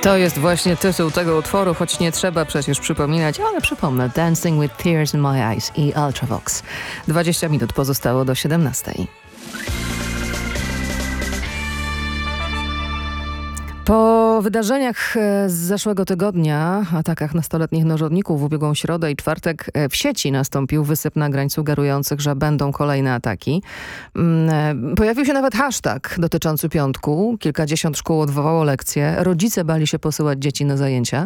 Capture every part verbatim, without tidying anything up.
To jest właśnie tytuł tego utworu, choć nie trzeba przecież przypominać, ale przypomnę. Dancing with Tears in My Eyes i Ultravox. dwadzieścia minut pozostało do siedemnastej. Po wydarzeniach z zeszłego tygodnia, atakach nastoletnich nożowników w ubiegłą środę i czwartek, w sieci nastąpił wysyp nagrań sugerujących, że będą kolejne ataki. Pojawił się nawet hashtag dotyczący piątku. Kilkadziesiąt szkół odwołało lekcje. Rodzice bali się posyłać dzieci na zajęcia.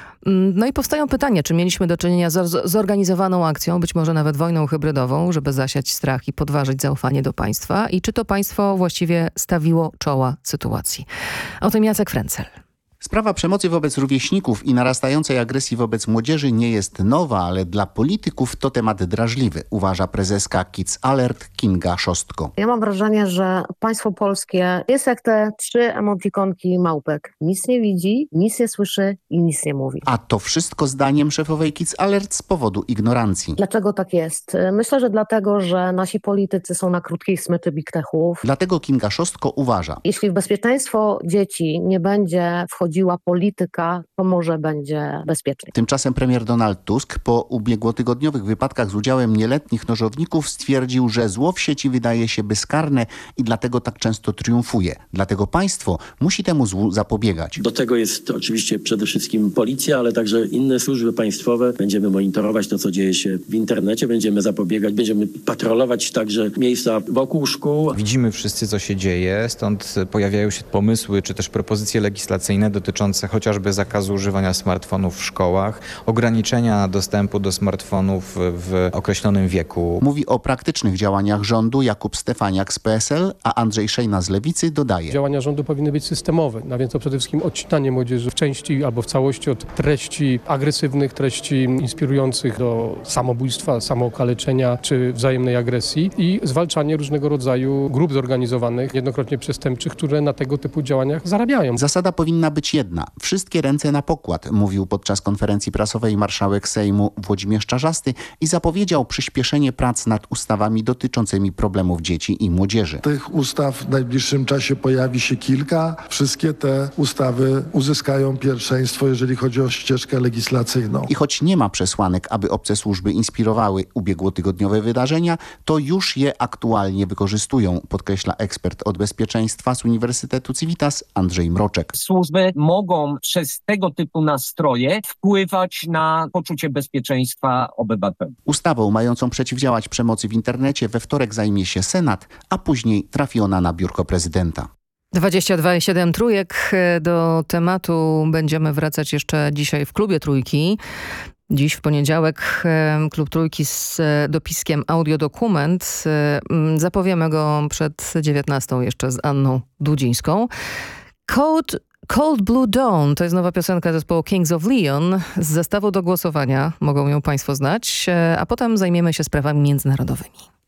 No i powstają pytania, czy mieliśmy do czynienia z zorganizowaną akcją, być może nawet wojną hybrydową, żeby zasiać strach i podważyć zaufanie do państwa, i czy to państwo właściwie stawiło czoła sytuacji. O tym Jacek Frencel. Sprawa przemocy wobec rówieśników i narastającej agresji wobec młodzieży nie jest nowa, ale dla polityków to temat drażliwy, uważa prezeska Kids Alert Kinga Szostko. Ja mam wrażenie, że państwo polskie jest jak te trzy emotikonki małpek. Nic nie widzi, nic nie słyszy i nic nie mówi. A to wszystko zdaniem szefowej Kids Alert z powodu ignorancji. Dlaczego tak jest? Myślę, że dlatego, że nasi politycy są na krótkiej smyczy big techów. Dlatego Kinga Szostko uważa. Jeśli w bezpieczeństwo dzieci nie będzie wchodziła polityka, to może będzie bezpieczniej. Tymczasem premier Donald Tusk po ubiegłotygodniowych wypadkach z udziałem nieletnich nożowników stwierdził, że zło w sieci wydaje się bezkarne i dlatego tak często triumfuje. Dlatego państwo musi temu złu zapobiegać. Do tego jest oczywiście przede wszystkim policja, ale także inne służby państwowe. Będziemy monitorować to, co dzieje się w internecie, będziemy zapobiegać, będziemy patrolować także miejsca wokół szkół. Widzimy wszyscy, co się dzieje, stąd pojawiają się pomysły czy też propozycje legislacyjne dotyczące chociażby zakazu używania smartfonów w szkołach, ograniczenia dostępu do smartfonów w określonym wieku. Mówi o praktycznych działaniach rządu Jakub Stefaniak z P S L, a Andrzej Szejna z Lewicy dodaje. Działania rządu powinny być systemowe, a więc to przede wszystkim odcinanie młodzieży w części albo w całości od treści agresywnych, treści inspirujących do samobójstwa, samookaleczenia czy wzajemnej agresji i zwalczanie różnego rodzaju grup zorganizowanych, jednokrotnie przestępczych, które na tego typu działaniach zarabiają. Zasada powinna być jedna. Wszystkie ręce na pokład, mówił podczas konferencji prasowej marszałek Sejmu Włodzimierz Czarzasty i zapowiedział przyspieszenie prac nad ustawami dotyczącymi problemów dzieci i młodzieży. Tych ustaw w najbliższym czasie pojawi się kilka. Wszystkie te ustawy uzyskają pierwszeństwo, jeżeli chodzi o ścieżkę legislacyjną. I choć nie ma przesłanek, aby obce służby inspirowały ubiegłotygodniowe wydarzenia, to już je aktualnie wykorzystują, podkreśla ekspert od bezpieczeństwa z Uniwersytetu Civitas Andrzej Mroczek. Służby mogą przez tego typu nastroje wpływać na poczucie bezpieczeństwa obywateli. Ustawą mającą przeciwdziałać przemocy w internecie we wtorek zajmie się Senat, a później trafi ona na biurko prezydenta. dwadzieścia dwa i siedem Trójek. Do tematu będziemy wracać jeszcze dzisiaj w Klubie Trójki. Dziś w poniedziałek Klub Trójki z dopiskiem Audiodokument. Zapowiemy go przed dziewiętnastą jeszcze z Anną Dudzińską. Code Cold Blue Dawn to jest nowa piosenka zespołu Kings of Leon z zestawu do głosowania. Mogą ją państwo znać, a potem zajmiemy się sprawami międzynarodowymi.